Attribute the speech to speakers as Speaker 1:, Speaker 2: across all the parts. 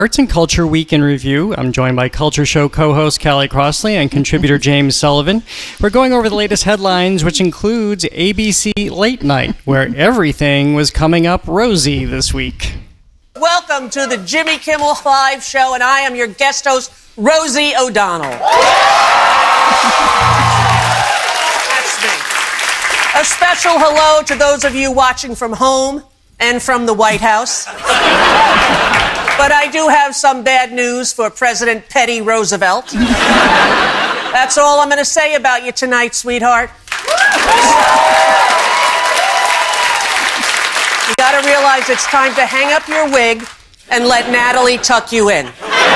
Speaker 1: Arts and Culture Week in Review. I'm joined by Culture Show co-host Callie Crossley and contributor James Sullivan. We're going over the latest headlines, which includes ABC Late Night, where everything was coming up rosy this week.
Speaker 2: Welcome to the Jimmy Kimmel Live show, and I am your guest host, Rosie O'Donnell. That's me. A special hello to those of you watching from home and from the White House. But I do have some bad news for President Petty Roosevelt. That's all I'm going to say about you tonight, sweetheart. You got to realize it's time to hang up your wig and let Natalie tuck you in.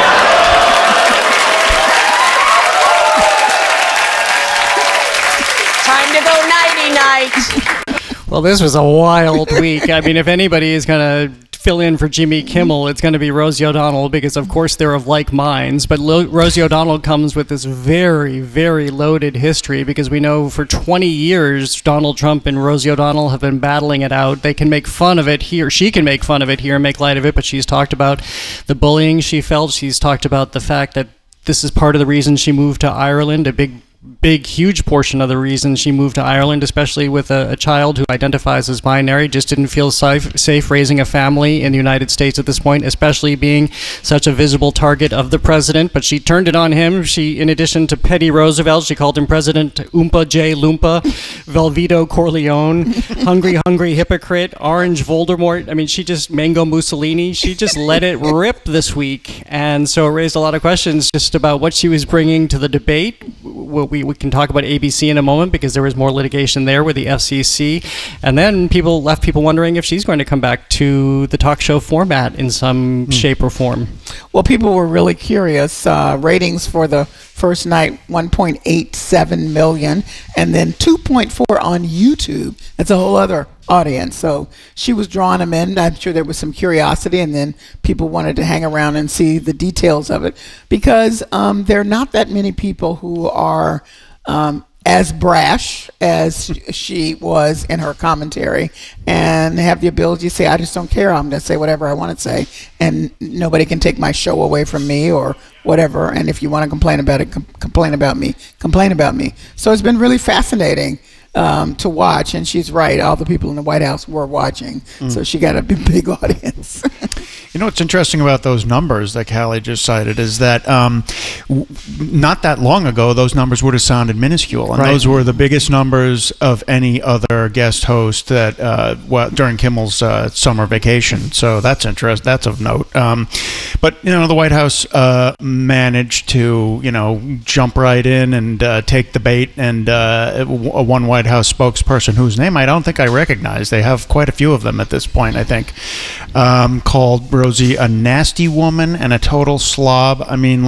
Speaker 2: Time to go nighty-night.
Speaker 1: Well, this was a wild week. I mean, if anybody is going to fill in for Jimmy Kimmel, it's going to be Rosie O'Donnell, because of course they're of like minds. But Rosie O'Donnell comes with this very, very loaded history, because we know for 20 years Donald Trump and Rosie O'Donnell have been battling it out. They can make fun of it here. She can make fun of it here and make light of it, but she's talked about the bullying she felt. She's talked about the fact that this is part of the reason she moved to Ireland, a big, huge portion of the reason she moved to Ireland, especially with a child who identifies as binary, just didn't feel safe raising a family in the United States at this point, especially being such a visible target of the president. But she turned it on him. She, in addition to Petty Roosevelt, she called him President Oompa J. Loompa, Velveto Corleone, Hungry Hypocrite, Orange Voldemort. I mean, she just, Mango Mussolini, she just let it rip this week. And so it raised a lot of questions just about what she was bringing to the debate. We can talk about ABC in a moment, because there was more litigation there with the FCC. And then left people wondering if she's going to come back to the talk show format in some shape or form.
Speaker 3: Well, people were really curious. Ratings for the first night, 1.87 million, and then 2.4 on YouTube. That's a whole other audience. So she was drawing them in. I'm sure there was some curiosity, and then people wanted to hang around and see the details of it, because there are not that many people who are as brash as she was in her commentary, and have the ability to say, I just don't care, I'm going to say whatever I want to say, and nobody can take my show away from me or whatever. And if you want to complain about it, complain about me. So it's been really fascinating to watch. And she's right, all the people in the White House were watching, so she got a big audience.
Speaker 4: You know what's interesting about those numbers that Callie just cited is that not that long ago, those numbers would have sounded minuscule, and those were the biggest numbers of any other guest host that during Kimmel's summer vacation. So that's interesting. That's of note. But the White House managed to jump right in and take the bait. And one White House spokesperson, whose name I don't think I recognize, they have quite a few of them at this point, I think, called Rosie a nasty woman and a total slob. I mean,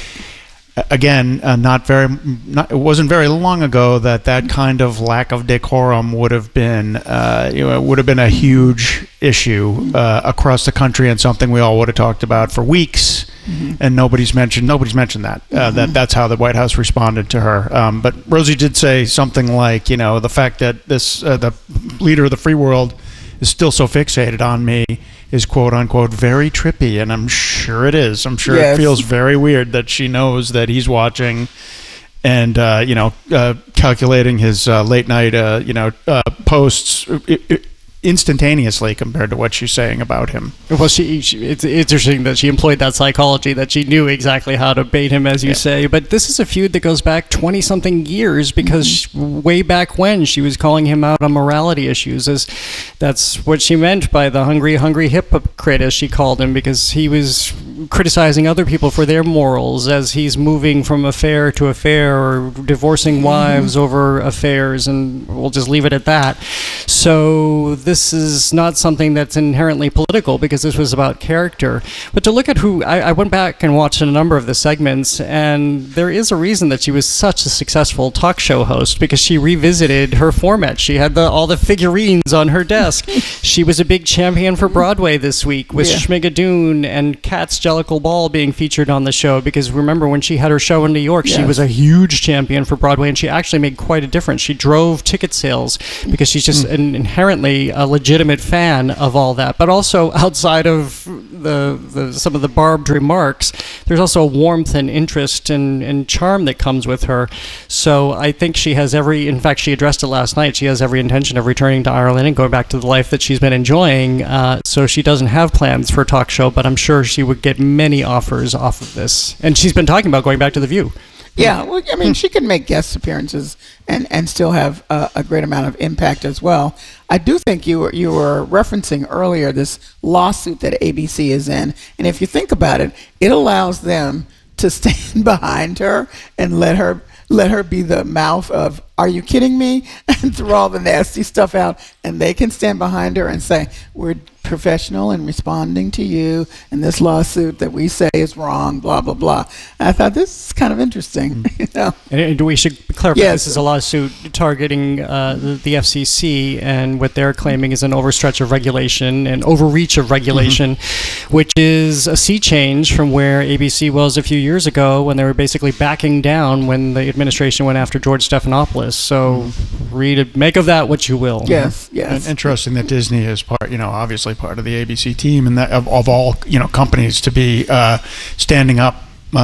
Speaker 4: again, it wasn't very long ago that kind of lack of decorum would have been a huge issue across the country, and something we all would have talked about for weeks. And nobody's mentioned that. That's how the White House responded to her. But Rosie did say something like, the fact that the leader of the free world is still so fixated on me is quote unquote very trippy, and I'm sure it is. I'm sure It feels very weird that she knows that he's watching, and calculating his late night posts instantaneously compared to what she's saying about him.
Speaker 1: Well, it's interesting that she employed that psychology, that she knew exactly how to bait him, as you say. But this is a feud that goes back 20-something years, because way back when she was calling him out on morality issues. That's what she meant by the hungry hypocrite, as she called him, because he was criticizing other people for their morals as he's moving from affair to affair, or divorcing wives over affairs, and we'll just leave it at that. So this is not something that's inherently political, because this was about character. But to look at who, I went back and watched a number of the segments, and there is a reason that she was such a successful talk show host, because she revisited her format. She had all the figurines on her desk. She was a big champion for Broadway this week with Schmigadoon and Cats Jellicle Ball being featured on the show, because remember when she had her show in New York, she
Speaker 3: Yes.
Speaker 1: was a huge champion for Broadway, and she actually made quite a difference. She drove ticket sales because she's just an inherently a legitimate fan of all that. But also outside of the some of the barbed remarks, there's also a warmth and interest and charm that comes with her. So I think she has in fact, she addressed it last night. She has every intention of returning to Ireland and going back to the life that she's been enjoying. So she doesn't have plans for a talk show, but I'm sure she would get many offers off of this. And she's been talking about going back to The View.
Speaker 3: Yeah, well, I mean, she can make guest appearances and still have a great amount of impact as well. I do think you were referencing earlier this lawsuit that ABC is in, and if you think about it, it allows them to stand behind her and let her be the mouth of, "Are you kidding me?" and throw all the nasty stuff out, and they can stand behind her and say, "We're professional in responding to you and this lawsuit that we say is wrong, blah blah blah." And I thought this is kind of interesting. You know?
Speaker 1: And we should clarify,
Speaker 3: Yes.
Speaker 1: this is a lawsuit targeting the FCC, and what they're claiming is an overstretch of regulation and overreach of regulation, which is a sea change from where ABC was a few years ago when they were basically backing down when the administration went after George Stephanopoulos. So make of that what you will.
Speaker 3: Yes,
Speaker 4: And
Speaker 3: yes.
Speaker 4: interesting that Disney is part, obviously part of the ABC team, and that of all, companies to be standing up.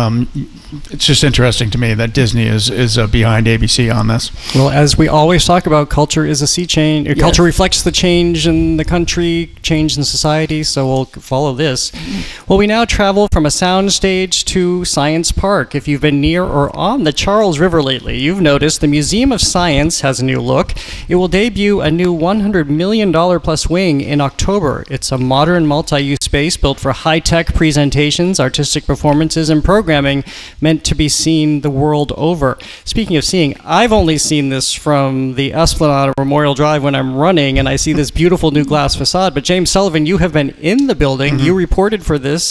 Speaker 4: It's just interesting to me that Disney is behind ABC on this.
Speaker 1: Well, as we always talk about, culture is a sea change.
Speaker 3: Yes.
Speaker 1: Culture reflects the change in the country, change in society, so we'll follow this. Well, we now travel from a soundstage to Science Park. If you've been near or on the Charles River lately, you've noticed the Museum of Science has a new look. It will debut a new $100 million plus wing in October. It's a modern multi-use space built for high-tech presentations, artistic performances, and programming meant to be seen the world over. Speaking of seeing, I've only seen this from the Esplanade of Memorial Drive when I'm running, and I see this beautiful new glass facade. But James Sullivan, you have been in the building. You reported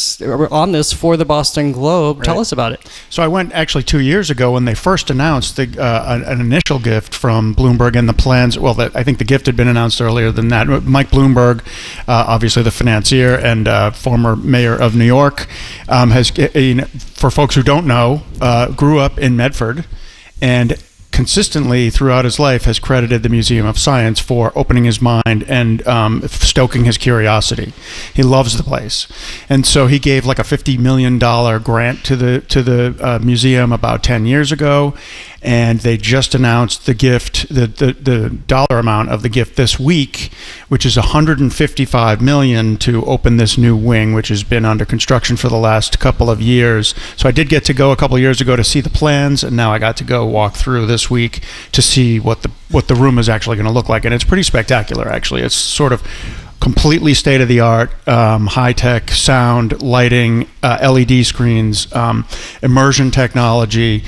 Speaker 1: on this for the Boston Globe. Tell us about it.
Speaker 4: So I went actually 2 years ago when they first announced an initial gift from Bloomberg and the plans. Well, I think the gift had been announced earlier than that. Mike Bloomberg, obviously the financier and former mayor of New York, has, for folks who don't know, grew up in Medford and consistently throughout his life has credited the Museum of Science for opening his mind and stoking his curiosity. He loves the place, and so he gave like a $50 million grant to the museum about 10 years ago, and they just announced the gift, the dollar amount of the gift this week, which is $155 million to open this new wing, which has been under construction for the last couple of years. So I did get to go a couple of years ago to see the plans, and now I got to go walk through this week to see what the room is actually going to look like, and it's pretty spectacular. Actually, it's sort of completely state-of-the-art, high-tech sound, lighting, LED screens, immersion technology,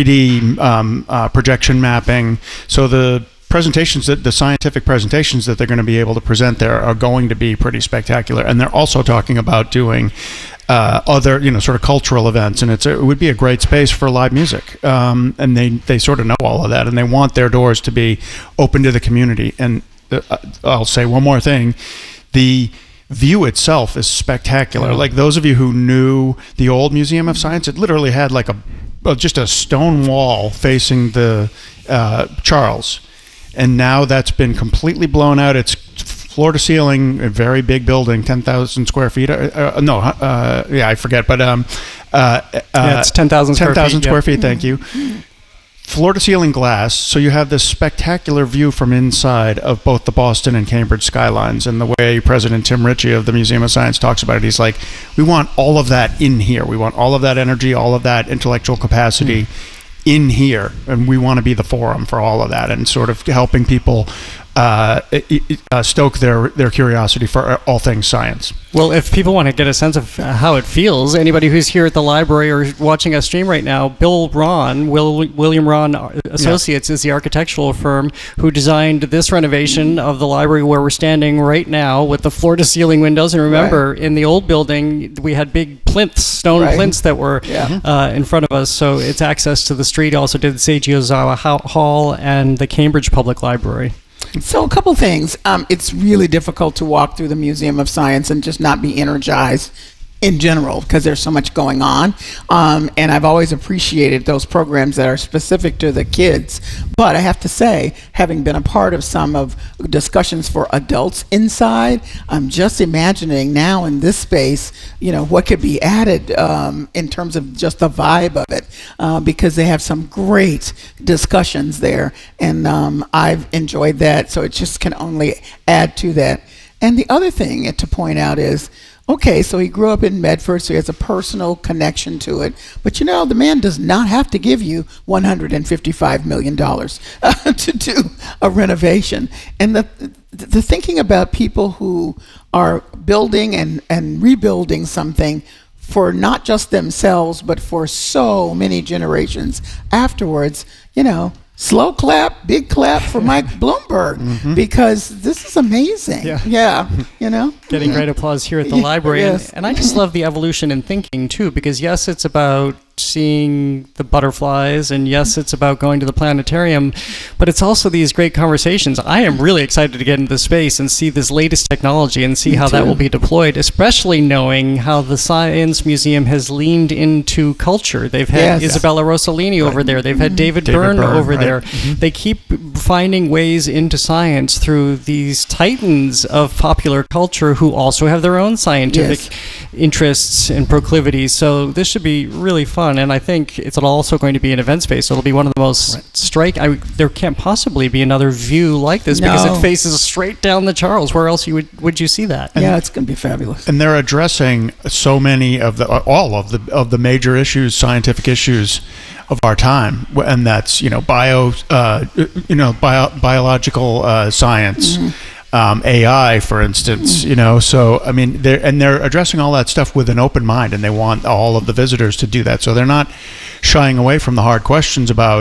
Speaker 4: 3D projection mapping. So the scientific presentations that they're going to be able to present there are going to be pretty spectacular. And they're also talking about doing other, sort of cultural events, and it would be a great space for live music. And they sort of know all of that, and they want their doors to be open to the community. And I'll say one more thing. The view itself is spectacular. Like those of you who knew the old Museum of Science, it literally had like just a stone wall facing the Charles. And now that's been completely blown out. It's floor to ceiling, a very big building, 10,000 square feet. I forget, but
Speaker 1: It's 10,000 square feet.
Speaker 4: 10,000 square feet, thank you. Floor to ceiling glass, so you have this spectacular view from inside of both the Boston and Cambridge skylines. And the way President Tim Ritchie of the Museum of Science talks about it, he's like, we want all of that in here. We want all of that energy, all of that intellectual capacity in here, and we want to be the forum for all of that, and sort of helping people stoke their curiosity for all things science.
Speaker 1: Well, if people want to get a sense of how it feels, anybody who's here at the library or watching us stream right now, William Rahn Associates is the architectural firm who designed this renovation of the library where we're standing right now with the floor-to-ceiling windows. And remember, in the old building, we had big plinths, stone plinths that were in front of us, so it's access to the street. Also did the Seiji Ozawa Hall and the Cambridge Public Library.
Speaker 3: So a couple things. It's really difficult to walk through the Museum of Science and just not be energized in general, because there's so much going on. And I've always appreciated those programs that are specific to the kids. But I have to say, having been a part of some of discussions for adults inside, I'm just imagining now in this space, what could be added in terms of just the vibe of it, because they have some great discussions there. And I've enjoyed that. So it just can only add to that. And the other thing to point out is, okay, so he grew up in Medford, so he has a personal connection to it. But the man does not have to give you $155 million to do a renovation. And the thinking about people who are building and rebuilding something for not just themselves, but for so many generations afterwards, slow clap, big clap for Mike Bloomberg, because this is amazing. Yeah.
Speaker 1: Getting great applause here at the library.
Speaker 3: Yes.
Speaker 1: And I just love the evolution in thinking, too, because yes, it's about seeing the butterflies, and yes, it's about going to the planetarium, but it's also these great conversations. I am really excited to get into the space and see this latest technology and see how that will be deployed, especially knowing how the Science Museum has leaned into culture. They've had Isabella Rossellini over there. They've had David Byrne over there. They keep finding ways into science through these titans of popular culture who also have their own scientific interests and proclivities. So this should be really fun. And I think it's also going to be an event space. So it'll be one of the most there can't possibly be another view like this because it faces straight down the Charles. Where else would you see that?
Speaker 3: It's going to be fabulous.
Speaker 4: And they're addressing so many of all of the major issues, scientific issues of our time, and that's biological science. AI, for instance, so I mean, they're addressing all that stuff with an open mind, and they want all of the visitors to do that. So they're not shying away from the hard questions about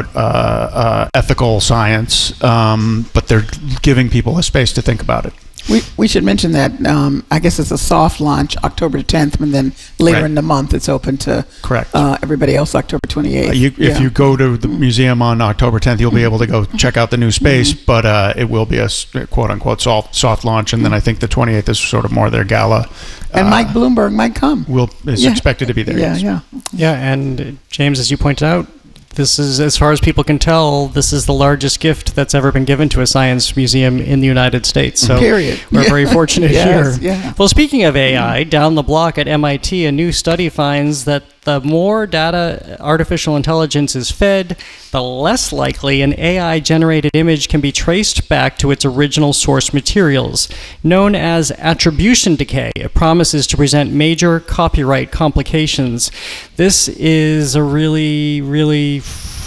Speaker 4: ethical science, but they're giving people a space to think about it.
Speaker 3: We should mention that I guess it's a soft launch October 10th, and then later in the month it's open to everybody else October 28th.
Speaker 4: If you go to the museum on October 10th, you'll be able to go check out the new space, but it will be a quote-unquote soft launch, and then I think the 28th is sort of more their gala.
Speaker 3: And Mike Bloomberg might come.
Speaker 4: Is expected to be there.
Speaker 1: Yeah, and James, as you pointed out, this is, as far as people can tell, this is the largest gift that's ever been given to a science museum in the United States. So
Speaker 3: period.
Speaker 1: We're very fortunate here.
Speaker 3: Yeah.
Speaker 1: Well, speaking of AI, down the block at MIT, a new study finds that the more data artificial intelligence is fed, the less likely an AI-generated image can be traced back to its original source materials. Known as attribution decay, it promises to present major copyright complications. This is a really, really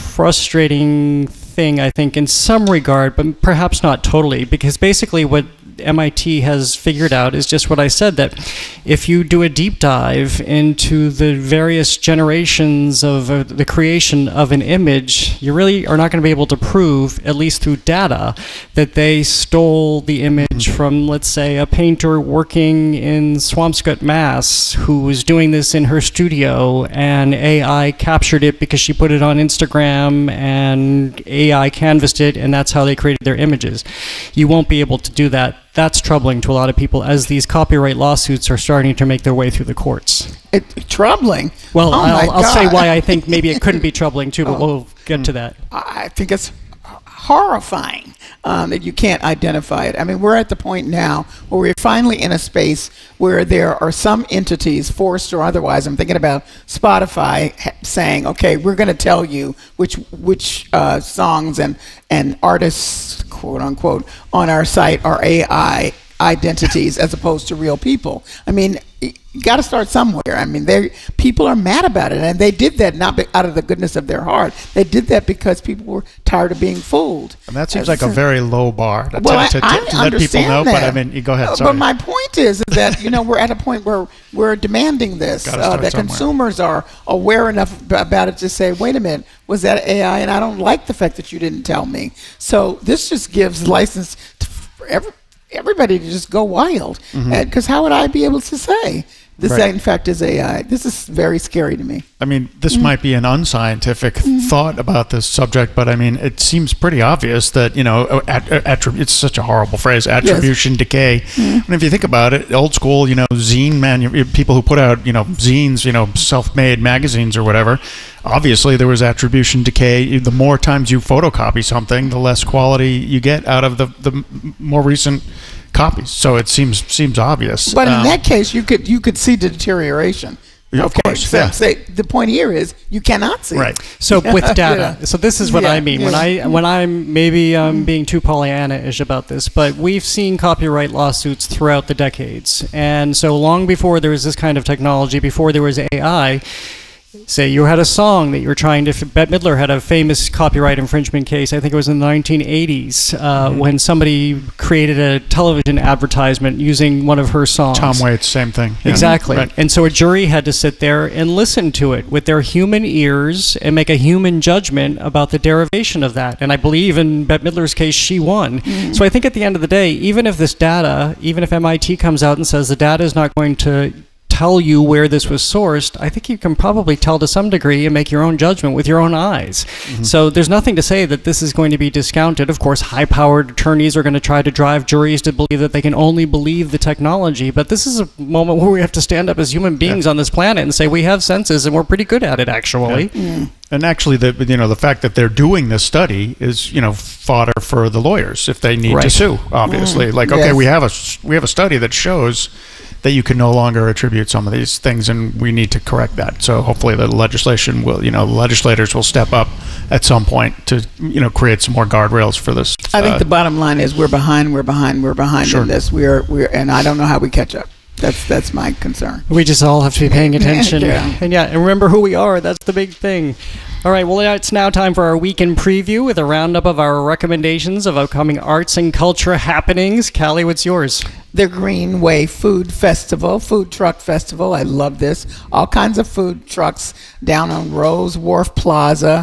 Speaker 1: frustrating thing, I think, in some regard, but perhaps not totally, because basically what MIT has figured out is just what I said, that if you do a deep dive into the various generations of the creation of an image, you really are not going to be able to prove, at least through data, that they stole the image from, let's say, a painter working in Swampscott, Mass, who was doing this in her studio, and AI captured it because she put it on Instagram, and AI canvassed it, and that's how they created their images. You won't be able to do that. That's troubling to a lot of people as these copyright lawsuits are starting to make their way through the courts.
Speaker 3: Troubling?
Speaker 1: Well, I'll say why I think maybe it couldn't be troubling too, but we'll get to that.
Speaker 3: I think it's horrifying that you can't identify it. I mean, we're at the point now where we're finally in a space where there are some entities, forced or otherwise. I'm thinking about Spotify saying, okay, we're going to tell you which songs and artists, quote unquote, on our site are AI identities as opposed to real people. I mean, you got to start somewhere. I mean, people are mad about it, and they did that not out of the goodness of their heart. They did that because people were tired of being fooled.
Speaker 4: And that seems like a very low bar to
Speaker 3: I
Speaker 4: let people know.
Speaker 3: That.
Speaker 4: But I mean, you go ahead. Sorry.
Speaker 3: But my point is that we're at a point where we're demanding this. That consumers are aware enough about it to say, "Wait a minute, was that AI?" And I don't like the fact that you didn't tell me. So this just gives license for everybody to just go wild. Because how would I be able to say? This,
Speaker 4: Right.
Speaker 3: in fact, is AI. This is very scary to me.
Speaker 4: I mean, this might be an unscientific thought about this subject, but I mean, it seems pretty obvious that, it's such a horrible phrase, attribution decay. And if you think about it, old school, zine people who put out, zines, self-made magazines or whatever, obviously there was attribution decay. The more times you photocopy something, the less quality you get out of the more recent copies. So it seems obvious.
Speaker 3: But in that case, you could see the deterioration.
Speaker 4: Yeah, of course, yeah.
Speaker 3: The point here is you cannot see.
Speaker 4: Right.
Speaker 1: So with data, so this is what
Speaker 3: Yeah,
Speaker 1: I mean
Speaker 3: yeah.
Speaker 1: when I'm maybe being too Pollyanna-ish about this, but we've seen copyright lawsuits throughout the decades, and so long before there was this kind of technology, before there was AI. Say you had a song that you were trying to... Bette Midler had a famous copyright infringement case, I think it was in the 1980s, when somebody created a television advertisement using one of her songs.
Speaker 4: Tom Waits, same thing. Yeah.
Speaker 1: Exactly.
Speaker 4: Right.
Speaker 1: And so a jury had to sit there and listen to it with their human ears and make a human judgment about the derivation of that. And I believe in Bette Midler's case, she won. So I think at the end of the day, even if this data, even if MIT comes out and says the data is not going to tell you where this was sourced, I think you can probably tell to some degree and make your own judgment with your own eyes. So there's nothing to say that this is going to be discounted. Of course, high-powered attorneys are going to try to drive juries to believe that they can only believe the technology, but this is a moment where we have to stand up as human beings on this planet and say we have senses and we're pretty good at it, actually.
Speaker 4: And actually, the fact that they're doing this study is, fodder for the lawyers if they need to sue. Obviously, okay,
Speaker 3: Yes.
Speaker 4: we have a study that shows that you can no longer attribute some of these things, and we need to correct that. So hopefully, the legislation will, legislators will step up at some point to, create some more guardrails for this.
Speaker 3: I think the bottom line is we're behind
Speaker 4: Sure.
Speaker 3: in this. And I don't know how we catch up. That's my concern.
Speaker 1: We just all have to be paying attention.
Speaker 3: Yeah.
Speaker 1: And remember who we are. That's the big thing. All right, well, it's now time for our weekend preview with a roundup of our recommendations of upcoming arts and culture happenings. Callie, what's yours?
Speaker 3: The Greenway Food Truck Festival. I love this. All kinds of food trucks down on Rose Wharf Plaza,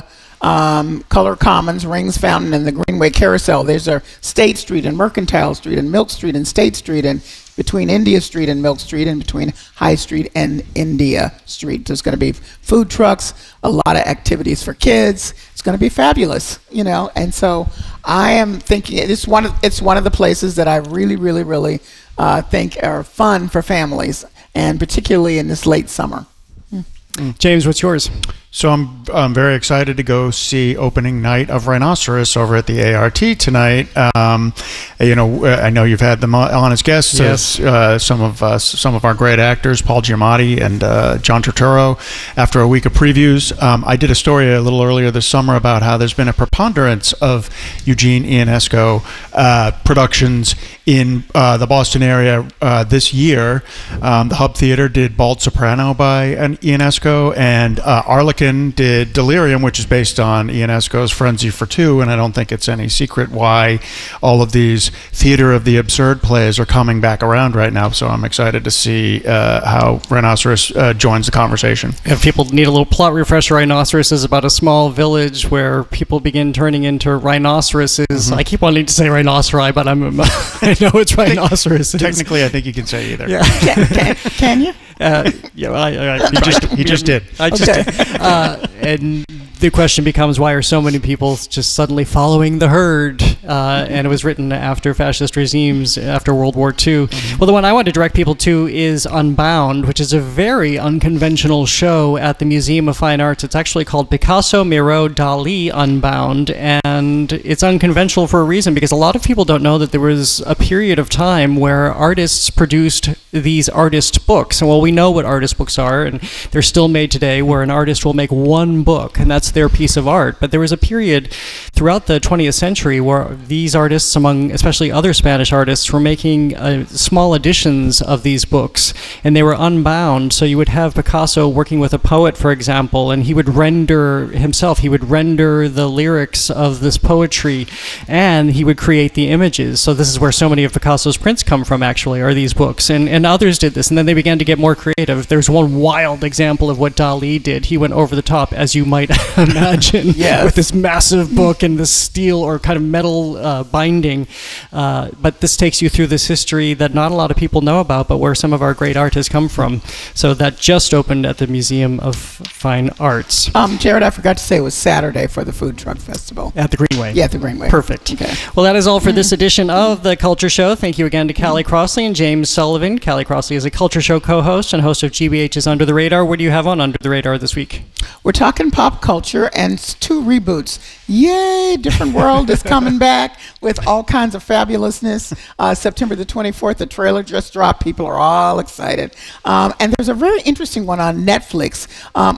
Speaker 3: Color Commons, Rings Fountain, and the Greenway Carousel. There's a State Street and Mercantile Street and Milk Street and State Street, and between India Street and Milk Street, and between High Street and India Street. There's going to be food trucks, a lot of activities for kids. It's going to be fabulous, And so I am thinking it's one of the places that I really, really, really think are fun for families, and particularly in this late summer.
Speaker 1: James, what's yours?
Speaker 4: So I'm very excited to go see opening night of Rhinoceros over at the ART tonight. I know you've had them on as guests.
Speaker 1: Yes.
Speaker 4: As, some of our great actors, Paul Giamatti and John Turturro. After a week of previews, I did a story a little earlier this summer about how there's been a preponderance of Eugene Ionesco productions in the Boston area this year. The Hub Theater did Bald Soprano by Ionesco, and Arlequin did Delirium, which is based on Ionesco's Frenzy for Two, and I don't think it's any secret why all of these theater of the absurd plays are coming back around right now. So I'm excited to see how Rhinoceros joins the conversation.
Speaker 1: If people need a little plot refresher, Rhinoceros is about a small village where people begin turning into rhinoceroses. I keep wanting to say rhinoceri, but I know it's rhinoceroses.
Speaker 4: Technically, I think you can say either.
Speaker 1: Yeah.
Speaker 3: Can you?
Speaker 4: He just did.
Speaker 1: I just did. And the question becomes, why are so many people just suddenly following the herd? And it was written after fascist regimes, after World War II. Well, the one I want to direct people to is Unbound, which is a very unconventional show at the Museum of Fine Arts. It's actually called Picasso, Miro, Dali Unbound, and it's unconventional for a reason, because a lot of people don't know that there was a period of time where artists produced these artist books. And well, we know what artist books are, and they're still made today, where an artist will make one book, and that's their piece of art. But there was a period throughout the 20th century where these artists, among especially other Spanish artists, were making small editions of these books, and they were unbound. So you would have Picasso working with a poet, for example, and he would render the lyrics of this poetry, and he would create the images. So this is where so many of Picasso's prints come from, actually, are these books. And others did this, and then they began to get more creative. There's one wild example of what Dali did. He went over the top, as you might imagine,
Speaker 3: Yes.
Speaker 1: with this massive book and this steel or kind of metal still binding. But this takes you through this history that not a lot of people know about, but where some of our great art has come from. So that just opened at the Museum of Fine Arts.
Speaker 3: Jared, I forgot to say it was Saturday for the Food Truck Festival.
Speaker 1: At the Greenway.
Speaker 3: Yeah, at the Greenway.
Speaker 1: Perfect.
Speaker 3: Okay.
Speaker 1: Well, that is all for this edition of The Culture Show. Thank you again to Callie Crossley and James Sullivan. Callie Crossley is a Culture Show co-host and host of GBH's Under the Radar. What do you have on Under the Radar this week?
Speaker 3: We're talking pop culture and 2 reboots. Yay! Different World is coming back with all kinds of fabulousness. September the 24th, the trailer just dropped. People are all excited. And there's a very interesting one on Netflix,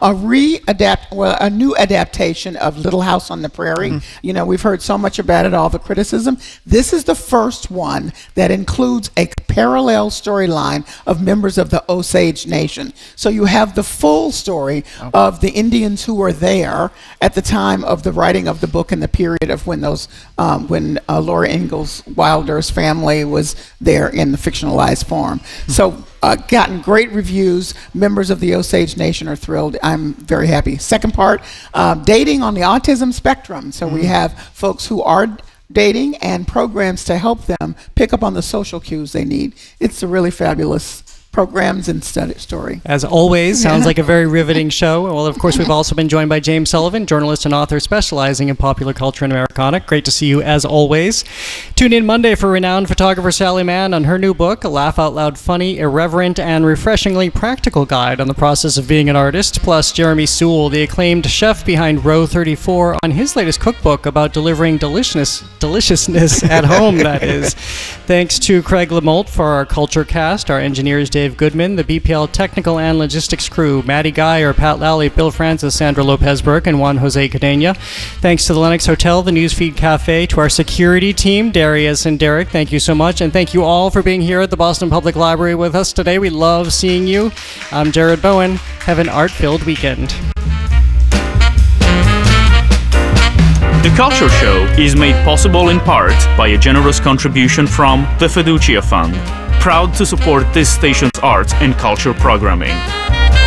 Speaker 3: a new adaptation of Little House on the Prairie. You know, we've heard so much about it, all the criticism. This is the first one that includes a parallel storyline of members of the Osage Nation. So you have the full story of the Indians who were there at the time of the writing of the book and the period of when those when Laura Ingalls Wilder's family was there in the fictionalized form. So gotten great reviews. Members of the Osage Nation are thrilled. I'm very happy. Second part, dating on the autism spectrum. So we have folks who are dating and programs to help them pick up on the social cues they need. It's a really fabulous programs and story.
Speaker 1: As always, sounds like a very riveting show. Well, of course, we've also been joined by James Sullivan, journalist and author specializing in popular culture and Americana. Great to see you as always. Tune in Monday for renowned photographer Sally Mann on her new book, a laugh-out-loud, funny, irreverent, and refreshingly practical guide on the process of being an artist, plus Jeremy Sewell, the acclaimed chef behind Row 34, on his latest cookbook about delivering deliciousness at home, that is. Thanks to Craig Lamolt for our Culture Cast, our engineers Dave Goodman, the BPL technical and logistics crew, Maddie Geyer, Pat Lally, Bill Francis, Sandra Lopez-Burke, and Juan Jose Cadena. Thanks to the Lennox Hotel, the Newsfeed Cafe, to our security team, Darius and Derek. Thank you so much, and thank you all for being here at the Boston Public Library with us today. We love seeing you. I'm Jared Bowen. Have an art-filled weekend.
Speaker 5: The Culture Show is made possible in part by a generous contribution from the Fiducia Fund, proud to support this station's arts and culture programming.